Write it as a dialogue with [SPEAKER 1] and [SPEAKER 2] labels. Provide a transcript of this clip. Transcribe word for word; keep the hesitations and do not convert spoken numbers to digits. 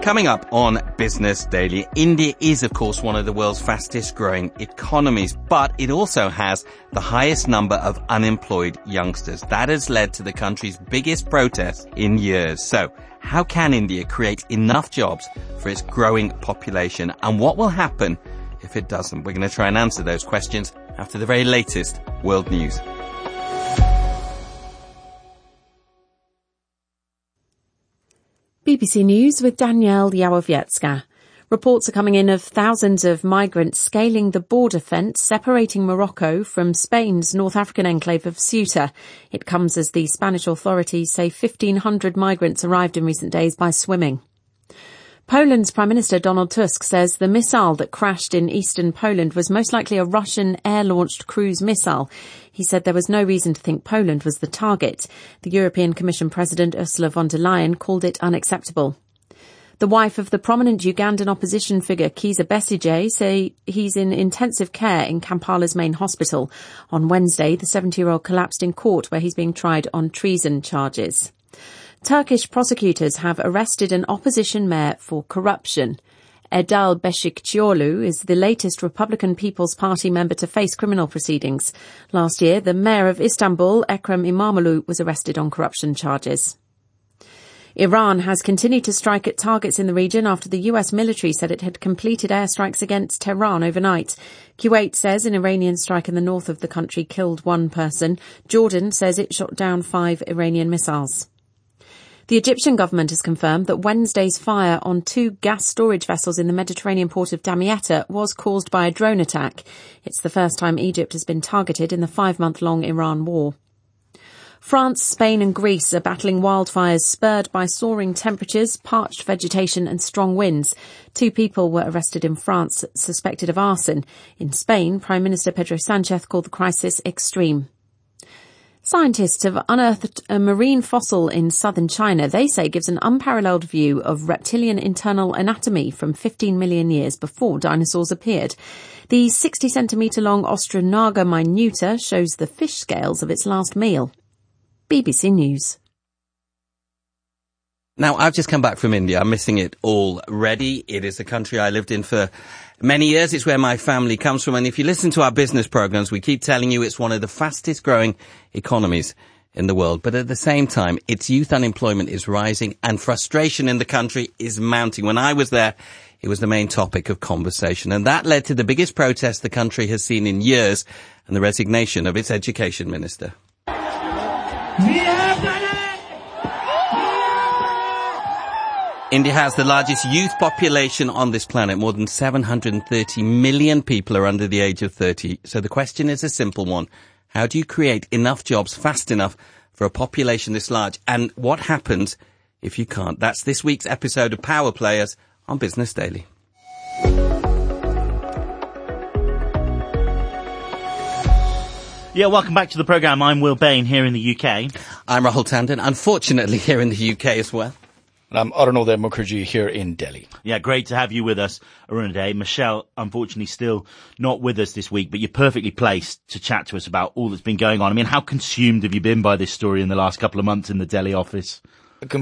[SPEAKER 1] Coming up on Business Daily, India is, of course, one of the world's fastest growing economies, but it also has the highest number of unemployed youngsters. That has led to the country's biggest protest in years. So, how can India create enough jobs for its growing population? And what will happen if it doesn't? We're going to try and answer those questions after the very latest world news.
[SPEAKER 2] B B C News with Danielle Yawowiecka. Reports are coming in of thousands of migrants scaling the border fence separating Morocco from Spain's North African enclave of Ceuta. It comes as the Spanish authorities say fifteen hundred migrants arrived in recent days by swimming. Poland's Prime Minister Donald Tusk says the missile that crashed in eastern Poland was most likely a Russian air-launched cruise missile. He said there was no reason to think Poland was the target. The European Commission President Ursula von der Leyen called it unacceptable. The wife of the prominent Ugandan opposition figure Kizza Besigye say he's in intensive care in Kampala's main hospital. On Wednesday, the seventy-year-old collapsed in court where he's being tried on treason charges. Turkish prosecutors have arrested an opposition mayor for corruption. Erdal Beşikçioğlu is the latest Republican People's Party member to face criminal proceedings. Last year, the mayor of Istanbul, Ekrem İmamoğlu, was arrested on corruption charges. Iran has continued to strike at targets in the region after the U S military said it had completed airstrikes against Tehran overnight. Kuwait says an Iranian strike in the north of the country killed one person. Jordan says it shot down five Iranian missiles. The Egyptian government has confirmed that Wednesday's fire on two gas storage vessels in the Mediterranean port of Damietta was caused by a drone attack. It's the first time Egypt has been targeted in the five-month-long Iran war. France, Spain and Greece are battling wildfires spurred by soaring temperatures, parched vegetation and strong winds. Two people were arrested in France suspected of arson. In Spain, Prime Minister Pedro Sanchez called the crisis extreme. Scientists have unearthed a marine fossil in southern China they say gives an unparalleled view of reptilian internal anatomy from fifteen million years before dinosaurs appeared. The sixty centimetre long Ostronaga minuta shows the fish scales of its last meal. B B C News.
[SPEAKER 1] Now, I've just come back from India. I'm missing it already. It is a country I lived in for many years. It's where my family comes from. And if you listen to our business programs, we keep telling you it's one of the fastest growing economies in the world. But at the same time, its youth unemployment is rising and frustration in the country is mounting. When I was there, it was the main topic of conversation. And that led to the biggest protest the country has seen in years and the resignation of its education minister. India has the largest youth population on this planet. More than seven hundred thirty million people are under the age of thirty. So the question is a simple one. How do you create enough jobs fast enough for a population this large? And what happens if you can't? That's this week's episode of Power Players on Business Daily.
[SPEAKER 3] Yeah, welcome back to the programme. I'm Will Bain here in the U K.
[SPEAKER 1] I'm Rahul Tandon, unfortunately here in the U K as well.
[SPEAKER 4] And I'm Arunodaya Mukherjee here in Delhi.
[SPEAKER 3] Yeah, great to have you with us, Arunodaya. Michelle, unfortunately, still not with us this week, but you're perfectly placed to chat to us about all that's been going on. I mean, how consumed have you been by this story in the last couple of months in the Delhi office?